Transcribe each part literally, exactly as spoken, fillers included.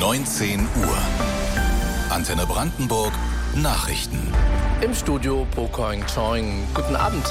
neunzehn Uhr. Antenne Brandenburg Nachrichten. Im Studio Po Koing Choing. Guten Abend.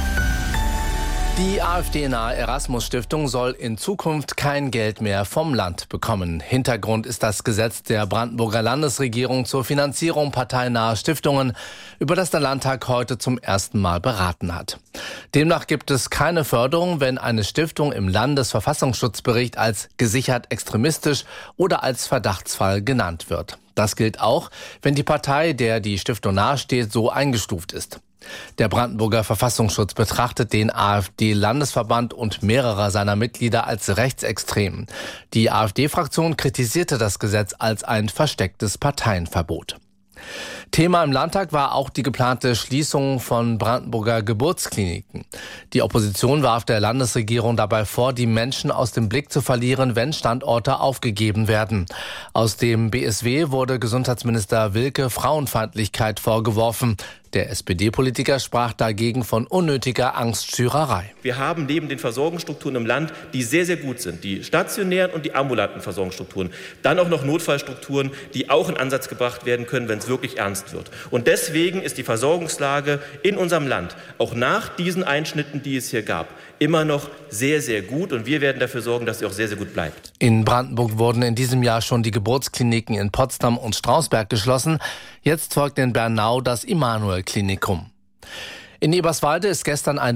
Die AfD-nahe Erasmus-Stiftung soll in Zukunft kein Geld mehr vom Land bekommen. Hintergrund ist das Gesetz der Brandenburger Landesregierung zur Finanzierung parteinaher Stiftungen, über das der Landtag heute zum ersten Mal beraten hat. Demnach gibt es keine Förderung, wenn eine Stiftung im Landesverfassungsschutzbericht als gesichert extremistisch oder als Verdachtsfall genannt wird. Das gilt auch, wenn die Partei, der die Stiftung nahesteht, so eingestuft ist. Der Brandenburger Verfassungsschutz betrachtet den AfD-Landesverband und mehrere seiner Mitglieder als rechtsextrem. Die AfD-Fraktion kritisierte das Gesetz als ein verstecktes Parteienverbot. Thema im Landtag war auch die geplante Schließung von Brandenburger Geburtskliniken. Die Opposition warf der Landesregierung dabei vor, die Menschen aus dem Blick zu verlieren, wenn Standorte aufgegeben werden. Aus dem B S W wurde Gesundheitsminister Wilke Frauenfeindlichkeit vorgeworfen. Der S P D-Politiker sprach dagegen von unnötiger Angstschürerei. Wir haben neben den Versorgungsstrukturen im Land, die sehr, sehr gut sind, die stationären und die ambulanten Versorgungsstrukturen, dann auch noch Notfallstrukturen, die auch in Ansatz gebracht werden können, wenn es wirklich ernst wird. Und deswegen ist die Versorgungslage in unserem Land, auch nach diesen Einschnitten, die es hier gab, immer noch sehr, sehr gut. Und wir werden dafür sorgen, dass sie auch sehr, sehr gut bleibt. In Brandenburg wurden in diesem Jahr schon die Geburtskliniken in Potsdam und Strausberg geschlossen. Jetzt folgt in Bernau das Immanuel-Klinikum. In Eberswalde ist gestern ein